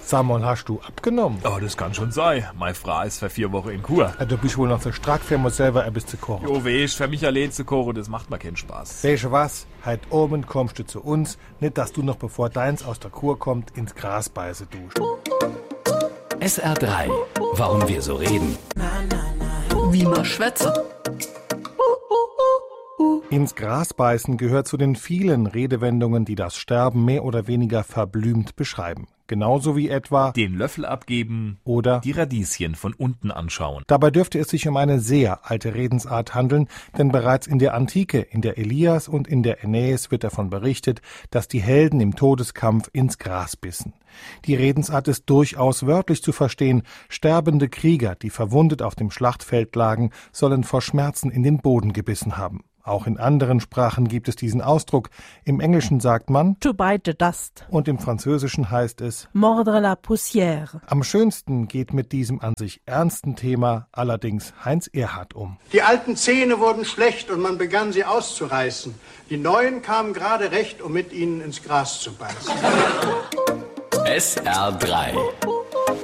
Sag mal, hast du abgenommen? Oh, das kann schon sein. Meine Frau ist für 4 Wochen in Kur. Du bist wohl noch so stark für mich selber etwas zu kochen. Jo, weißt, für mich allein zu kochen, das macht mir keinen Spaß. Weißt du was? Heut oben kommst du zu uns, nicht dass du noch bevor deins aus der Kur kommt, ins Gras beiße duschst. SR3. Warum wir so reden. Wie man schwätzt. Ins Gras beißen gehört zu den vielen Redewendungen, die das Sterben mehr oder weniger verblümt beschreiben. Genauso wie etwa Den Löffel abgeben oder die Radieschen von unten anschauen. Dabei dürfte es sich um eine sehr alte Redensart handeln, denn bereits in der Antike, in der Elias und in der Aeneis wird davon berichtet, dass die Helden im Todeskampf ins Gras bissen. Die Redensart ist durchaus wörtlich zu verstehen. Sterbende Krieger, die verwundet auf dem Schlachtfeld lagen, sollen vor Schmerzen in den Boden gebissen haben. Auch in anderen Sprachen gibt es diesen Ausdruck. Im Englischen sagt man To bite the dust. Und im Französischen heißt es Mordre la poussière. Am schönsten geht mit diesem an sich ernsten Thema allerdings Heinz Erhardt um. Die alten Zähne wurden schlecht und man begann sie auszureißen. Die neuen kamen gerade recht, um mit ihnen ins Gras zu beißen. SR3.